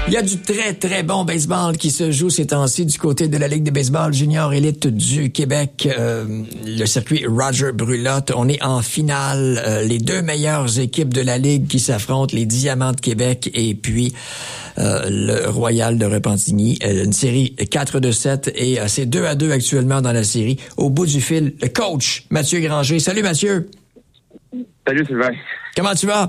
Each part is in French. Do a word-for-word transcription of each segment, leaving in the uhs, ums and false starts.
Il y a du très, très bon baseball qui se joue ces temps-ci du côté de la Ligue de baseball junior élite du Québec. Euh, le circuit Roger Brulotte. On est en finale. Euh, les deux meilleures équipes de la Ligue qui s'affrontent, les Diamants de Québec et puis euh, le Royal de Repentigny. Euh, une série quatre de sept et euh, c'est deux à deux actuellement dans la série. Au bout du fil, le coach Mathieu Granger. Salut Mathieu. Salut Sylvain. Comment tu vas?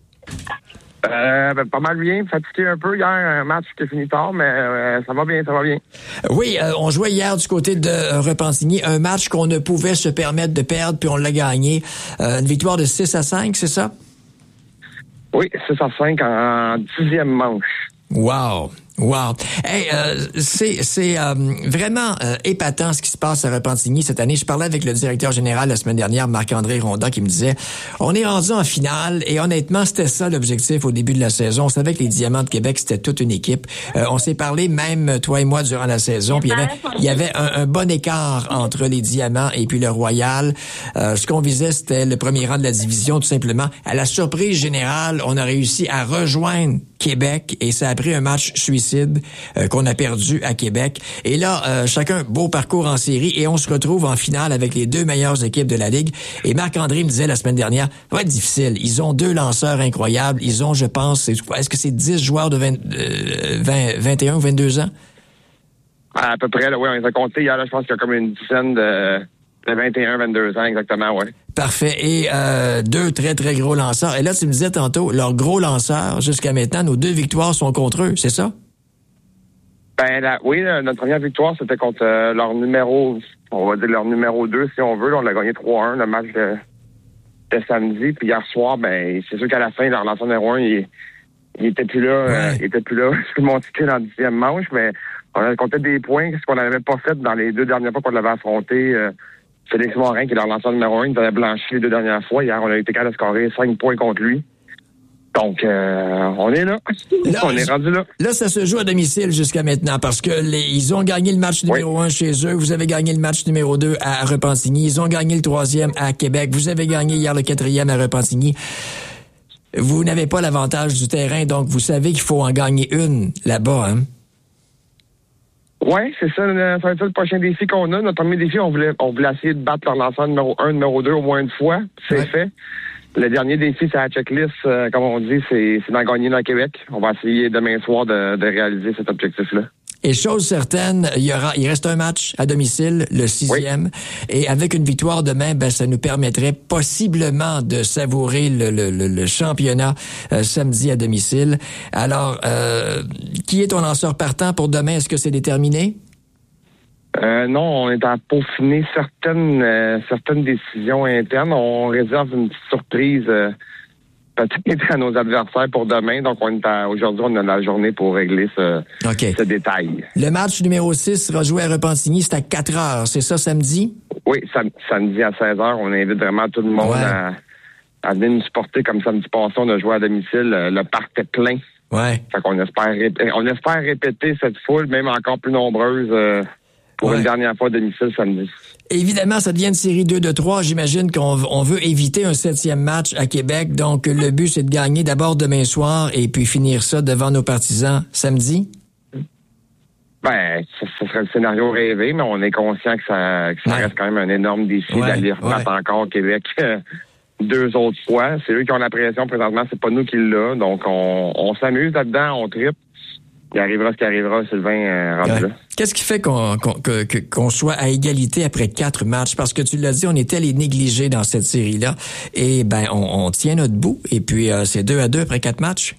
Euh, ben, pas mal bien, fatigué un peu hier, un match qui est fini tard, mais euh, ça va bien, ça va bien. Oui, euh, on jouait hier du côté de euh, Repentigny, un match qu'on ne pouvait se permettre de perdre, puis on l'a gagné. Euh, une victoire de six à cinq, c'est ça? Oui, six à cinq en dixième manche. Wow! Wow. Hey, euh, c'est c'est euh, vraiment euh, épatant ce qui se passe à Repentigny cette année. Je parlais avec le directeur général la semaine dernière, Marc-André Ronda, qui me disait on est rendu en finale et honnêtement, c'était ça l'objectif au début de la saison. On savait que les Diamants de Québec, c'était toute une équipe. Euh, on s'est parlé même, toi et moi, durant la saison, puis il y avait, il y avait un, un bon écart entre les Diamants et puis le Royal. Euh, ce qu'on visait, c'était le premier rang de la division, tout simplement. À la surprise générale, on a réussi à rejoindre Québec et ça a pris un match suicide euh, qu'on a perdu à Québec. Et là, euh, chacun, beau parcours en série et on se retrouve en finale avec les deux meilleures équipes de la Ligue. Et Marc-André me disait la semaine dernière, ça va être difficile. Ils ont deux lanceurs incroyables. Ils ont, je pense, c'est, est-ce que c'est dix joueurs de vingt, euh, vingt, vingt et un ou vingt-deux ans? À peu près, là, oui, on les a comptés hier, là, je pense qu'il y a comme une dizaine de, de vingt et un, vingt-deux ans, exactement, oui. Parfait. Et euh, deux très, très gros lanceurs. Et là, tu me disais tantôt, leurs gros lanceurs, jusqu'à maintenant, nos deux victoires sont contre eux, c'est ça? Ben là, oui, là, notre première victoire, c'était contre euh, leur numéro, on va dire leur numéro deux, si on veut. Là, on a gagné trois à un le match de, de samedi. Puis hier soir, ben c'est sûr qu'à la fin, leur lanceur numéro un, il, il était plus là. Ouais. Euh, il était plus là sur mon ticket dans le dixième manche, mais on a compté des points, ce qu'on n'avait pas fait dans les deux dernières fois qu'on l'avait affronté. Euh, Félix Morin, qui est leur lanceur numéro un, il nous avait blanchi les deux dernières fois. Hier, on a été capable de scorer cinq points contre lui. Donc, euh, on est là. là. On est rendu là. Là, ça se joue à domicile jusqu'à maintenant parce que les, ils ont gagné le match numéro oui. un chez eux. Vous avez gagné le match numéro deux à Repentigny. Ils ont gagné le troisième à Québec. Vous avez gagné hier le quatrième à Repentigny. Vous n'avez pas l'avantage du terrain, donc vous savez qu'il faut en gagner une là-bas, hein? Oui, c'est ça. Ça va être le prochain défi qu'on a. Notre premier défi, on voulait, on voulait essayer de battre leur lanceur numéro un, numéro deux au moins une fois. C'est ouais. fait. Le dernier défi, c'est la checklist. Euh, comme on dit, c'est, c'est d'en gagner dans le Québec. On va essayer demain soir de, de réaliser cet objectif-là. Et chose certaine, il y aura, il reste un match à domicile, le sixième. Oui. Et avec une victoire demain, ben, ça nous permettrait possiblement de savourer le, le, le, le championnat euh, samedi à domicile. Alors, euh, qui est ton lanceur partant pour demain? Est-ce que c'est déterminé? Euh, non, on est à peaufiner certaines euh, certaines décisions internes. On réserve une petite surprise euh, peut-être à nos adversaires pour demain. Donc, on est à, aujourd'hui, on a la journée pour régler ce, okay. ce détail. Le match numéro six sera joué à Repentigny. C'est à quatre heures. C'est ça, samedi? Oui, sam- samedi à seize heures. On invite vraiment tout le monde ouais. à, à venir nous supporter comme samedi passé. On a joué à domicile. Le parc est plein. Ouais. Fait qu'on espère, rép- on espère répéter cette foule, même encore plus nombreuse, euh, pour ouais. une dernière fois à domicile samedi. Évidemment, ça devient une série deux de trois. J'imagine qu'on on veut éviter un septième match à Québec. Donc, le but, c'est de gagner d'abord demain soir et puis finir ça devant nos partisans samedi? Ben, ce, ce serait le scénario rêvé, mais on est conscient que ça, que ça ouais. reste quand même un énorme défi ouais. d'aller rebattre ouais. encore Québec euh, deux autres fois. C'est eux qui ont la pression présentement, c'est pas nous qui l'avons. Donc, on, on s'amuse là-dedans, on tripe. Il arrivera ce qui arrivera, Sylvain, euh, rendu ouais. là. Qu'est-ce qui fait qu'on, qu'on, que, qu'on soit à égalité après quatre matchs? Parce que tu l'as dit, on était les négligés dans cette série-là. Et ben, on, on tient notre bout. Et puis, euh, c'est deux à deux après quatre matchs?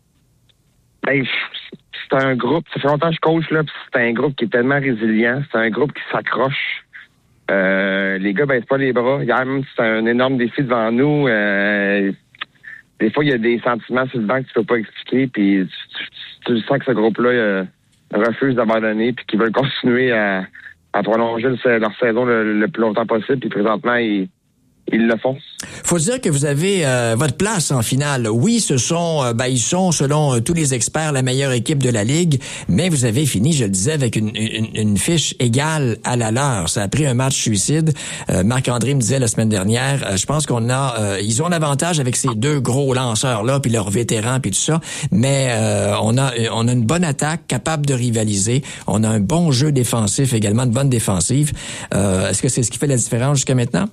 Ben, c'est un groupe, ça fait longtemps que je coach, là, puis c'est un groupe qui est tellement résilient. C'est un groupe qui s'accroche. Euh, les gars baissent pas les bras. Hier, même, c'est un énorme défi devant nous. Euh, des fois, il y a des sentiments sur le banc que tu peux pas expliquer, puis tu, tu, tu sens que ce groupe-là euh, refuse d'abandonner, puis qu'ils veulent continuer à, à prolonger le, leur saison le, le plus longtemps possible. Puis présentement, ils, ils le font. Faut dire que vous avez euh, votre place en finale. Oui, ce sont, euh, ben, ils sont, selon euh, tous les experts, la meilleure équipe de la Ligue, mais vous avez fini, je le disais, avec une, une, une fiche égale à la leur. Ça a pris un match suicide. Euh, Marc-André me disait la semaine dernière, euh, je pense qu'on a, euh, ils ont l'avantage avec ces deux gros lanceurs-là, puis leurs vétérans, puis tout ça, mais euh, on a on a une bonne attaque, capable de rivaliser. On a un bon jeu défensif également, une bonne défensive. Euh, est-ce que c'est ce qui fait la différence jusqu'à maintenant?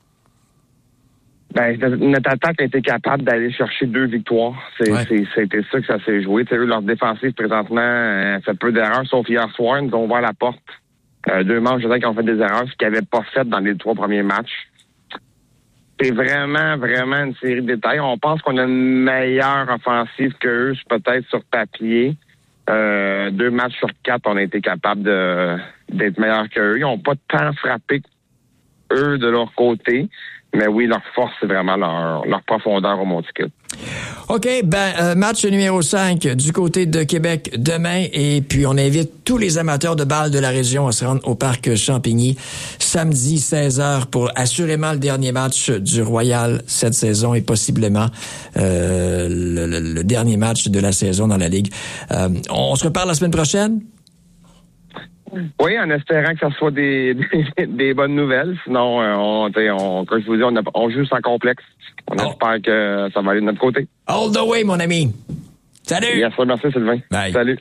Ben, notre attaque a été capable d'aller chercher deux victoires. C'est, ouais. c'est, c'était ça que ça s'est joué. Tu sais, leur défensive, présentement, euh, fait peu d'erreurs, sauf hier soir, ils nous ont ouvert la porte. Euh, deux manches, je dirais, qui ont fait des erreurs, ce qu'ils n'avaient pas fait dans les trois premiers matchs. C'est vraiment, vraiment une série de détails. On pense qu'on a une meilleure offensive qu'eux, peut-être sur papier. Euh, deux matchs sur quatre, on a été capable de, d'être meilleurs qu'eux. Ils n'ont pas tant frappé eux de leur côté. Mais oui, leur force, c'est vraiment leur, leur profondeur au monticule. OK, ben euh, match numéro cinq du côté de Québec demain. Et puis, on invite tous les amateurs de balles de la région à se rendre au parc Champigny samedi seize heures pour assurément le dernier match du Royal cette saison et possiblement euh, le, le, le dernier match de la saison dans la Ligue. Euh, on se reparle la semaine prochaine? Oui, en espérant que ça soit des, des, des bonnes nouvelles. Sinon, euh, on, on, comme je vous dis, on, a, on joue sans complexe. On oh. espère que ça va aller de notre côté. All the way, mon ami. Salut! Yes, merci, Sylvain. Bye. Salut.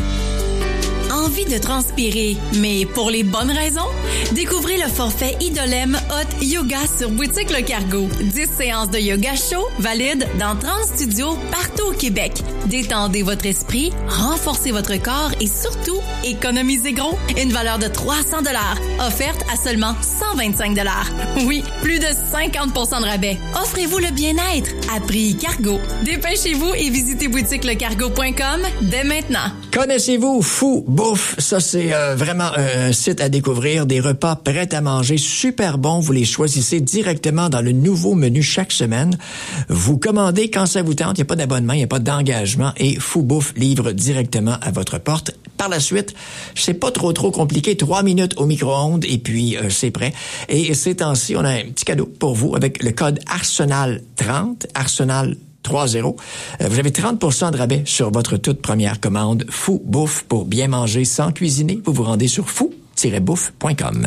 Envie de transpirer, mais pour les bonnes raisons? Découvrez le forfait Idolem Hot Yoga sur Boutique Le Cargo. dix séances de yoga chaud valides dans trente studios partout au Québec. Détendez votre esprit, renforcez votre corps et surtout, économisez gros. Une valeur de trois cents dollars, offerte à seulement cent vingt-cinq dollars. Oui, plus de cinquante pour cent de rabais. Offrez-vous le bien-être à prix Cargo. Dépêchez-vous et visitez boutique le cargo point com dès maintenant. Connaissez-vous Fou Bouffe? Ça, c'est euh, vraiment un site à découvrir. Des repas prêts à manger super bons. Vous les choisissez directement dans le nouveau menu chaque semaine. Vous commandez quand ça vous tente. Il n'y a pas d'abonnement, il n'y a pas d'engagement. Et Fou Bouffe livre directement à votre porte. Par la suite, c'est pas trop trop compliqué. Trois minutes au micro-ondes et puis euh, c'est prêt. Et ces temps-ci, on a un petit cadeau pour vous avec le code Arsenal trente. Arsenal trente. Euh, vous avez trente pour cent de rabais sur votre toute première commande. Fou Bouffe pour bien manger sans cuisiner. Vous vous rendez sur fou tiret bouffe point com.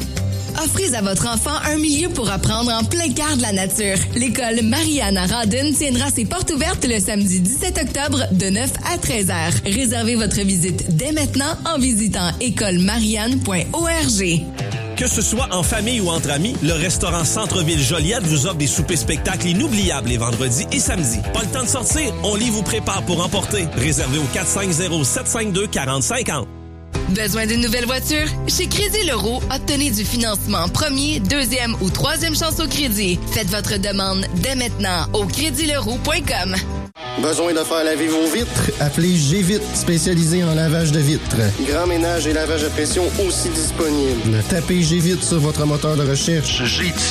Offrez à votre enfant un milieu pour apprendre en plein cœur de la nature. L'école Marianne à Rawdon tiendra ses portes ouvertes le samedi dix-sept octobre de neuf à treize heures. Réservez votre visite dès maintenant en visitant école marianne point org. Que ce soit en famille ou entre amis, le restaurant Centre-Ville Joliette vous offre des soupers spectacles inoubliables les vendredis et samedis. Pas le temps de sortir? On lit vous prépare pour emporter. Réservé au quatre cinq zéro, sept cinq deux, quatre zéro cinq zéro. Besoin d'une nouvelle voiture? Chez Crédit Leroux, obtenez du financement premier, deuxième ou troisième chance au crédit. Faites votre demande dès maintenant au crédit leroux point com. Besoin de faire laver vos vitres? Appelez G-Vite, spécialisé en lavage de vitres. Grand ménage et lavage à pression aussi disponible. Tapez G-Vite sur votre moteur de recherche.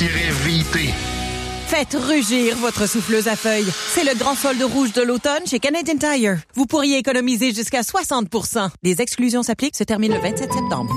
G-V T. Faites rugir votre souffleuse à feuilles. C'est le grand solde rouge de l'automne chez Canadian Tire. Vous pourriez économiser jusqu'à soixante pour cent. Les exclusions s'appliquent, se terminent le vingt-sept septembre.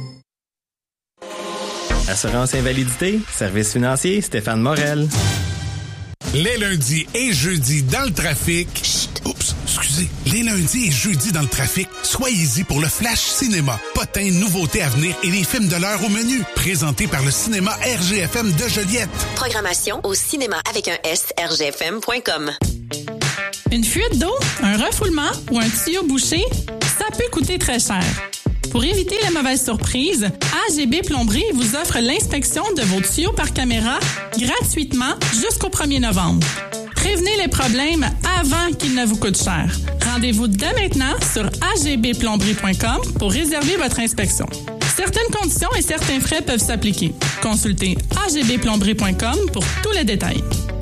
Assurance invalidité, service financier, Stéphane Morel. Les lundis et jeudis dans le trafic. Chut, oups, excusez. Les lundis et jeudis dans le trafic, soyez-y pour le Flash Cinéma. Potins, nouveautés à venir et les films de l'heure au menu. Présenté par le cinéma R G F M de Joliette. Programmation au cinéma avec un S, R G F M point com. Une fuite d'eau, un refoulement ou un tuyau bouché, ça peut coûter très cher. Pour éviter la mauvaise surprise, A G B Plomberie vous offre l'inspection de vos tuyaux par caméra gratuitement jusqu'au premier novembre. Prévenez les problèmes avant qu'ils ne vous coûtent cher. Rendez-vous dès maintenant sur a g b plomberie point com pour réserver votre inspection. Certaines conditions et certains frais peuvent s'appliquer. Consultez a g b plomberie point com pour tous les détails.